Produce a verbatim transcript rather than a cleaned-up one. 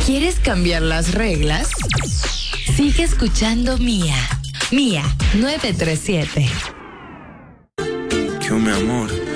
¿Quieres cambiar las reglas? Sigue escuchando Mía. Mía novecientos treinta y siete. Que mi amor.